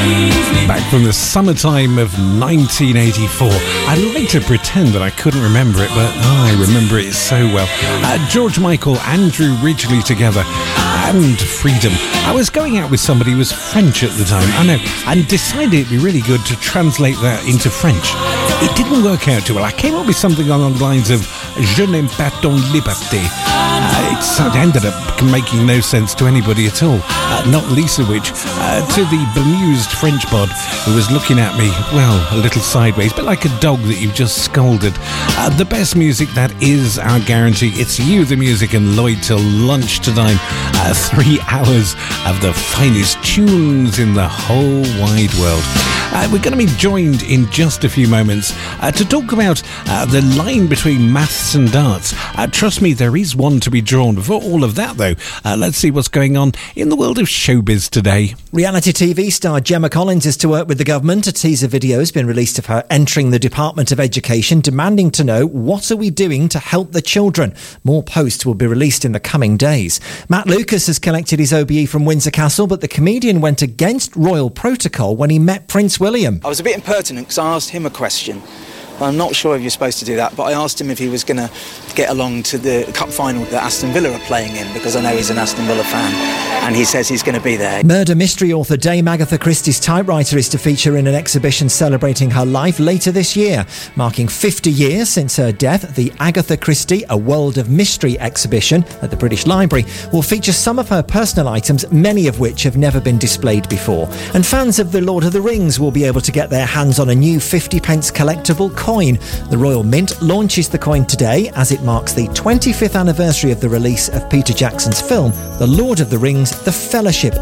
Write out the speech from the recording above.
Back from the summertime of 1984. I'd like to pretend that I couldn't remember it, but I remember it so well. George Michael, Andrew Ridgeley together, and Freedom. I was going out with somebody who was French at the time, I know, and decided it'd be really good to translate that into French. It didn't work out too well. I came up with something along the lines of Je n'aime pas ton liberté. It ended up making no sense to anybody at all, not least of which to the bemused French bod who was looking at me, well, a little sideways, but like a dog that you've just scolded. The best music, that is our guarantee. It's You, the Music, and Lloyd till lunchtime. 3 hours of the finest tunes in the whole wide world. We're going to be joined in just a few moments to talk about the line between maths and arts. Trust me, there is one to be drawn. Before all of that, though, let's see what's going on in the world of showbiz today. Reality TV star Gemma Collins is to work with the government. A teaser video has been released of her entering the Department of Education, demanding to know what are we doing to help the children. More posts will be released in the coming days. Matt Lucas has collected his OBE from Windsor Castle, but the comedian went against royal protocol when he met Prince William. I was a bit impertinent because I asked him a question. I'm not sure if you're supposed to do that, but I asked him if he was going to get along to the cup final that Aston Villa are playing in, because I know he's an Aston Villa fan, and he says he's going to be there. Murder mystery author Dame Agatha Christie's typewriter is to feature in an exhibition celebrating her life later this year. Marking 50 years since her death, the Agatha Christie, A World of Mystery exhibition at the British Library will feature some of her personal items, many of which have never been displayed before. And fans of The Lord of the Rings will be able to get their hands on a new 50p collectible coin. The Royal Mint launches the coin today as it marks the 25th anniversary of the release of Peter Jackson's film, The Lord of the Rings, The Fellowship